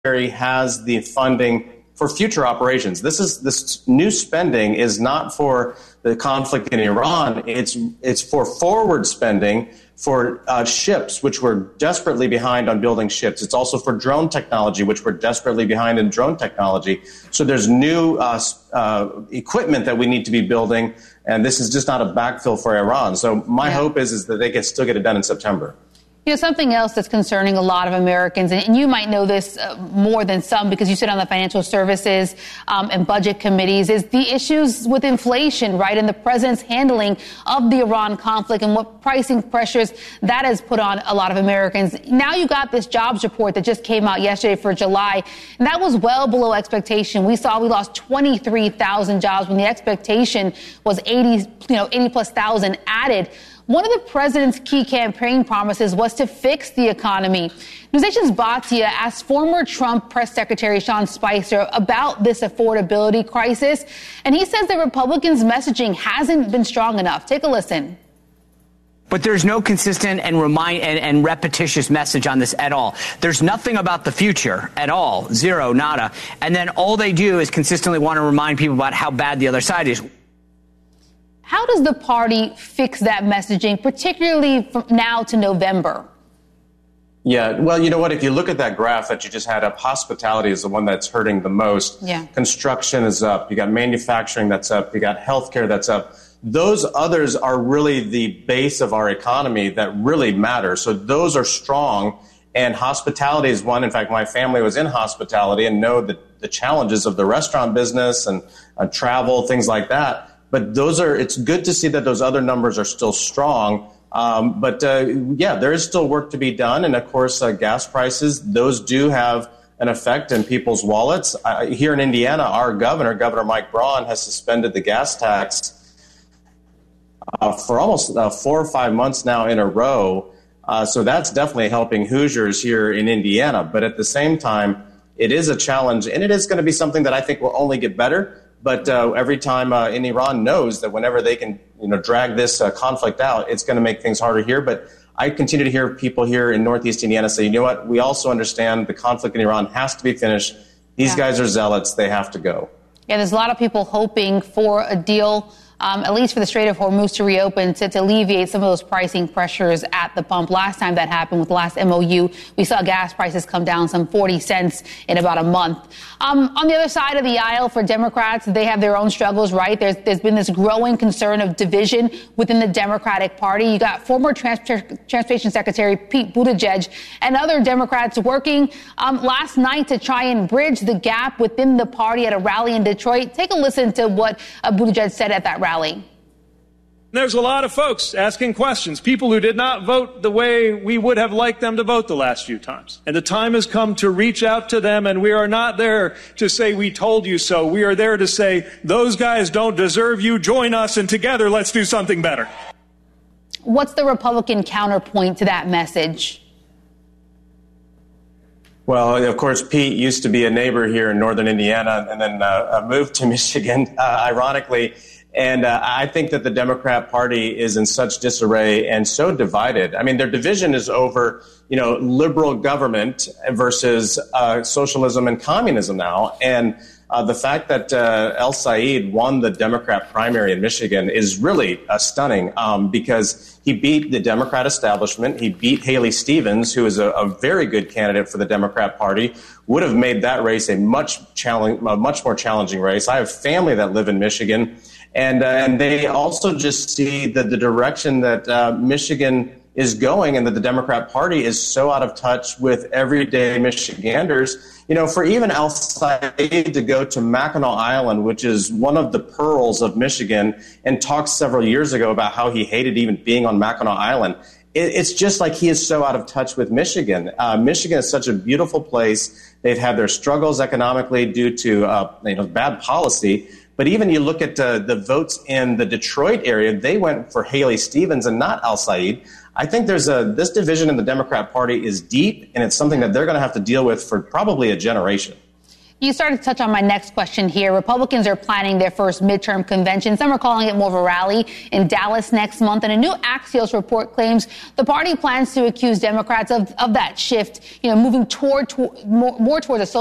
has the funding for future operations. This new spending is not for the conflict in Iran. It's for forward spending for ships, which we're desperately behind on building ships. It's also for drone technology, which we're desperately behind in drone technology. So there's new equipment that we need to be building, and this is just not a backfill for Iran. So my hope is that they can still get it done in September. You know, something else that's concerning a lot of Americans, and you might know this more than some because you sit on the financial services and budget committees, is the issues with inflation, right, and the president's handling of the Iran conflict and what pricing pressures that has put on a lot of Americans. Now you got this jobs report that just came out yesterday for July, and that was well below expectation. We lost 23,000 jobs when the expectation was 80 plus thousand added. One of the president's key campaign promises was to fix the economy. NewsNation's Batya asked former Trump press secretary Sean Spicer about this affordability crisis, and he says the Republicans' messaging hasn't been strong enough. Take a listen. But there's no consistent and repetitious message on this at all. There's nothing about the future at all. Zero, nada. And then all they do is consistently want to remind people about how bad the other side is. How does the party fix that messaging, particularly from now to November? Yeah, well, you know what? If you look at that graph that you just had up, hospitality is the one that's hurting the most. Yeah. Construction is up. You got manufacturing that's up. You got healthcare that's up. Those others are really the base of our economy that really matter. So those are strong. And hospitality is one. In fact, my family was in hospitality and know the challenges of the restaurant business and travel, things like that. But it's good to see that those other numbers are still strong. But there is still work to be done. And of course, gas prices, those do have an effect in people's wallets. Here in Indiana, our Governor Mike Braun, has suspended the gas tax for almost 4 or 5 months now in a row. So that's definitely helping Hoosiers here in Indiana. But at the same time, it is a challenge, and it is going to be something that I think will only get better. But every time in Iran knows that whenever they can, drag this conflict out, it's going to make things harder here. But I continue to hear people here in Northeast Indiana say, you know what, we also understand the conflict in Iran has to be finished. These guys are zealots. They have to go. Yeah, there's a lot of people hoping for a deal, at least for the Strait of Hormuz to reopen to alleviate some of those pricing pressures at the pump. Last time that happened with the last MOU, we saw gas prices come down some 40 cents in about a month. On the other side of the aisle for Democrats, they have their own struggles, right? There's been this growing concern of division within the Democratic Party. You got former Transportation Secretary Pete Buttigieg and other Democrats working last night to try and bridge the gap within the party at a rally in Detroit. Take a listen to what Buttigieg said at that rally. There's a lot of folks asking questions, people who did not vote the way we would have liked them to vote the last few times. And the time has come to reach out to them, and we are not there to say we told you so. We are there to say those guys don't deserve you. Join us, and together let's do something better. What's the Republican counterpoint to that message? Well, of course, Pete used to be a neighbor here in northern Indiana and then moved to Michigan, ironically. And I think that the Democrat Party is in such disarray and so divided. I mean, their division is over, liberal government versus socialism and communism now. And the fact that El Said won the Democrat primary in Michigan is really stunning because he beat the Democrat establishment. He beat Haley Stevens, who is a very good candidate for the Democrat Party, would have made that race a much more challenging race. I have family that live in Michigan. And they also just see that the direction that Michigan is going and that the Democrat Party is so out of touch with everyday Michiganders. For even Al Said to go to Mackinac Island, which is one of the pearls of Michigan, and talk several years ago about how he hated even being on Mackinac Island, it's just like he is so out of touch with Michigan. Michigan is such a beautiful place. They've had their struggles economically due to bad policy. But even you look at the votes in the Detroit area, they went for Haley Stevens and not Al Said. I think this division in the Democrat Party is deep, and it's something that they're going to have to deal with for probably a generation. You started to touch on my next question here. Republicans are planning their first midterm convention. Some are calling it more of a rally in Dallas next month. And a new Axios report claims the party plans to accuse Democrats of that shift, moving more towards a